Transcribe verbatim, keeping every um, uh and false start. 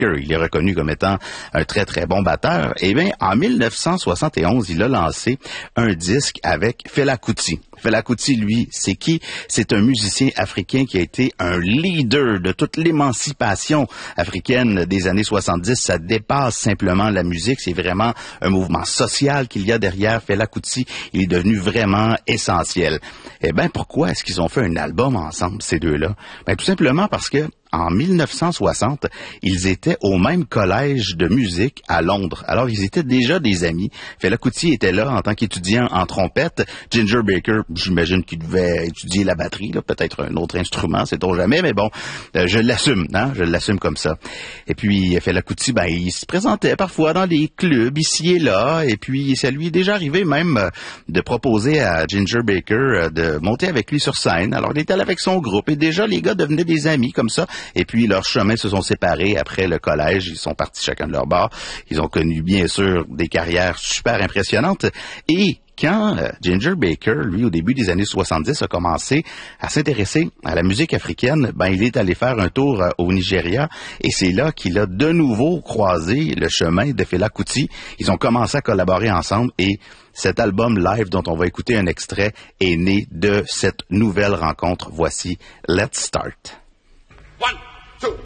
Baker. Il est reconnu comme étant un très très bon batteur. Et bien, en mille neuf cent soixante et onze, il a lancé un disque avec Fela Kuti. Fela Kuti, lui, c'est qui? C'est un musicien africain qui a été un leader de toute l'émancipation africaine des années soixante-dix. Ça dépasse simplement la musique, c'est vraiment un mouvement social qu'il y a derrière Fela Kuti. Il est devenu vraiment essentiel. Eh bien, pourquoi est-ce qu'ils ont fait un album ensemble, ces deux-là? Ben, tout simplement parce que en mille neuf cent soixante, ils étaient au même collège de musique à Londres. Alors, ils étaient déjà des amis. Fela Kuti était là en tant qu'étudiant en trompette. Ginger Baker, j'imagine qu'il devait étudier la batterie, là, peut-être un autre instrument, sait-on jamais, mais bon, euh, je l'assume, hein, je l'assume comme ça. Et puis, Fela Kuti, ben, il se présentait parfois dans des clubs ici et là, et puis ça lui est déjà arrivé même euh, de proposer à Ginger Baker euh, de monter avec lui sur scène. Alors, il était là avec son groupe, et déjà, les gars devenaient des amis comme ça. Et puis, leurs chemins se sont séparés après le collège. Ils sont partis chacun de leur bord. Ils ont connu, bien sûr, des carrières super impressionnantes. Et quand euh, Ginger Baker, lui, au début des années soixante-dix, a commencé à s'intéresser à la musique africaine, ben, il est allé faire un tour euh, au Nigeria. Et c'est là qu'il a de nouveau croisé le chemin de Fela Kuti. Ils ont commencé à collaborer ensemble et cet album live dont on va écouter un extrait est né de cette nouvelle rencontre. Voici Let's Start. One.